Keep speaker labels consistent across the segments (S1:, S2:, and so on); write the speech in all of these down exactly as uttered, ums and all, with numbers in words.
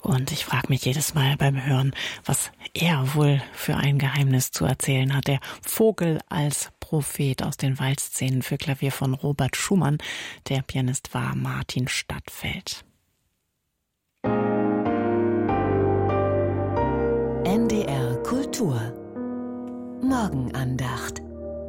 S1: Und ich frage mich jedes Mal beim Hören, was er wohl für ein Geheimnis zu erzählen hat. Der Vogel als Prophet aus den Waldszenen für Klavier von Robert Schumann. Der Pianist war Martin Stadtfeld.
S2: N D R Kultur Morgenandacht.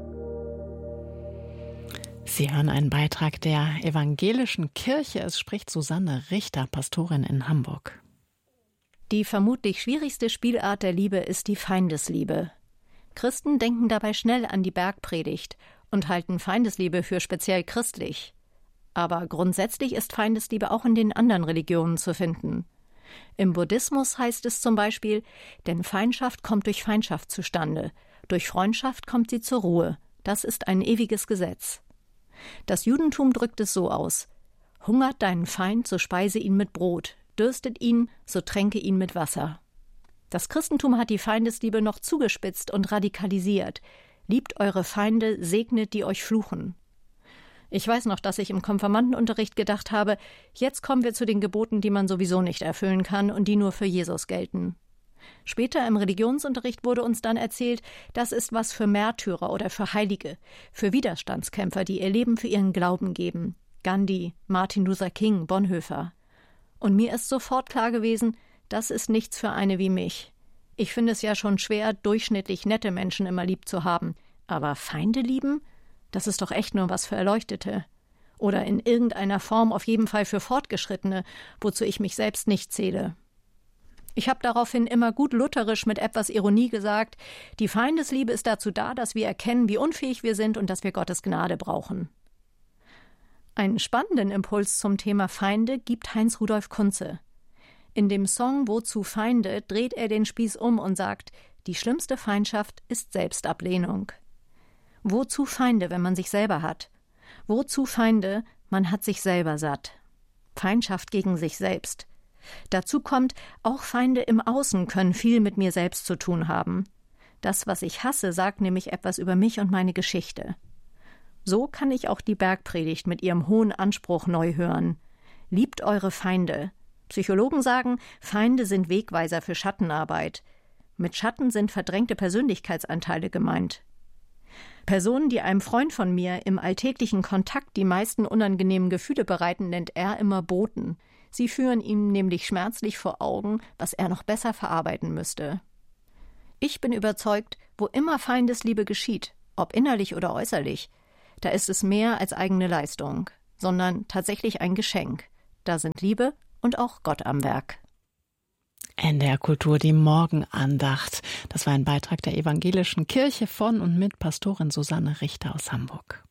S1: Sie hören einen Beitrag der Evangelischen Kirche. Es spricht Susanne Richter, Pastorin in Hamburg.
S3: Die vermutlich schwierigste Spielart der Liebe ist die Feindesliebe. Christen denken dabei schnell an die Bergpredigt und halten Feindesliebe für speziell christlich. Aber grundsätzlich ist Feindesliebe auch in den anderen Religionen zu finden. Im Buddhismus heißt es zum Beispiel, denn Feindschaft kommt durch Feindschaft zustande, durch Freundschaft kommt sie zur Ruhe. Das ist ein ewiges Gesetz. Das Judentum drückt es so aus: Hungert deinen Feind, so speise ihn mit Brot, dürstet ihn, so tränke ihn mit Wasser. Das Christentum hat die Feindesliebe noch zugespitzt und radikalisiert. Liebt eure Feinde, segnet, die euch fluchen. Ich weiß noch, dass ich im Konfirmandenunterricht gedacht habe, jetzt kommen wir zu den Geboten, die man sowieso nicht erfüllen kann und die nur für Jesus gelten. Später im Religionsunterricht wurde uns dann erzählt, das ist was für Märtyrer oder für Heilige, für Widerstandskämpfer, die ihr Leben für ihren Glauben geben. Gandhi, Martin Luther King, Bonhoeffer. Und mir ist sofort klar gewesen, das ist nichts für eine wie mich. Ich finde es ja schon schwer, durchschnittlich nette Menschen immer lieb zu haben. Aber Feinde lieben? Das ist doch echt nur was für Erleuchtete. Oder in irgendeiner Form auf jeden Fall für Fortgeschrittene, wozu ich mich selbst nicht zähle. Ich habe daraufhin immer gut lutherisch mit etwas Ironie gesagt, die Feindesliebe ist dazu da, dass wir erkennen, wie unfähig wir sind und dass wir Gottes Gnade brauchen. Einen spannenden Impuls zum Thema Feinde gibt Heinz Rudolf Kunze. In dem Song »Wozu Feinde« dreht er den Spieß um und sagt, die schlimmste Feindschaft ist Selbstablehnung. Wozu Feinde, wenn man sich selber hat? Wozu Feinde, man hat sich selber satt? Feindschaft gegen sich selbst. Dazu kommt, auch Feinde im Außen können viel mit mir selbst zu tun haben. Das, was ich hasse, sagt nämlich etwas über mich und meine Geschichte. So kann ich auch die Bergpredigt mit ihrem hohen Anspruch neu hören. Liebt eure Feinde. Psychologen sagen, Feinde sind Wegweiser für Schattenarbeit. Mit Schatten sind verdrängte Persönlichkeitsanteile gemeint. Personen, die einem Freund von mir im alltäglichen Kontakt die meisten unangenehmen Gefühle bereiten, nennt er immer Boten. Sie führen ihm nämlich schmerzlich vor Augen, was er noch besser verarbeiten müsste. Ich bin überzeugt, wo immer Feindesliebe geschieht, ob innerlich oder äußerlich, da ist es mehr als eigene Leistung, sondern tatsächlich ein Geschenk. Da sind Liebe und auch Gott am Werk.
S1: N D R Kultur, die Morgenandacht. Das war ein Beitrag der Evangelischen Kirche von und mit Pastorin Susanne Richter aus Hamburg.